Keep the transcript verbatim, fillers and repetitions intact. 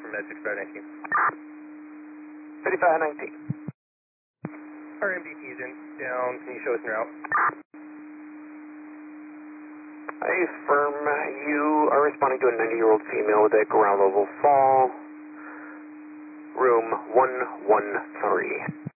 from Med fifty-five nineteen. fifty-five nineteen. Our M D T is in, down, can you show us your route? Ice firm, you are responding to a ninety-year-old female with a ground level fall. Room one one three.